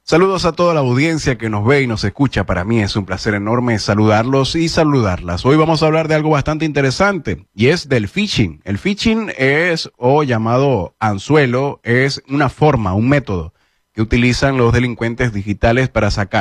Saludos a toda la audiencia que nos ve y nos escucha. Para mí es un placer enorme saludarlos y saludarlas. Hoy vamos a hablar de algo bastante interesante y es del phishing. El phishing es, o llamado anzuelo, es una forma, un método que utilizan los delincuentes digitales para sacar